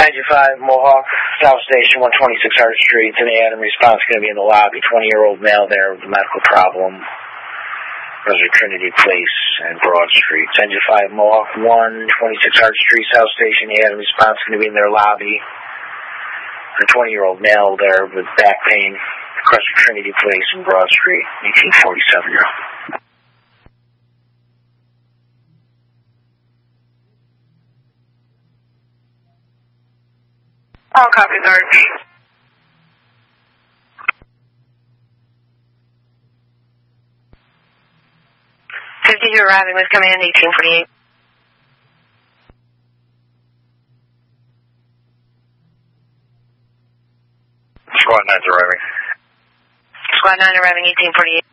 95 Mohawk, South Station, 126 Hart Street. Today, Adam response going to be in the lobby. 20-year-old male there with a medical problem. Rosary Trinity Place and Broad Street. 10-5 Mohawk 126 Hart Street, South Station. Adam response going to be in their lobby. A 20-year-old male there with back pain. Across Trinity Place and Broad Street. 1847-year-old. All copies, Arch. 52 arriving with command 1848. Squad 9's arriving. Squad 9 arriving 1848.